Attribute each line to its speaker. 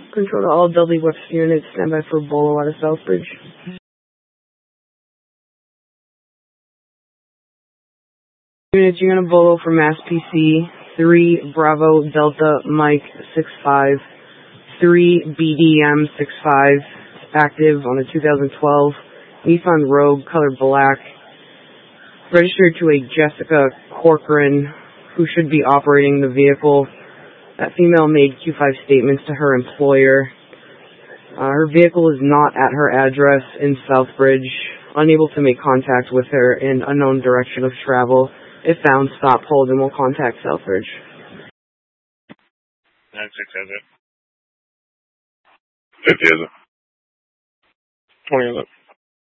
Speaker 1: Control to all Dudley West units, stand by for Bolo out of Southbridge. Units, you're going to Bolo for Mass PC, 3 Bravo Delta Mike 65, 3 BDM 65, active on a 2012 Nissan Rogue, color black, registered to a Jessica Corcoran, who should be operating the vehicle. That female made Q5 statements to her employer. Her vehicle is not at her address in Southbridge. Unable to make contact with her in unknown direction of travel. If found, stop, hold, and we'll contact Southbridge.
Speaker 2: 96 has it. 50 has it. 20 has it.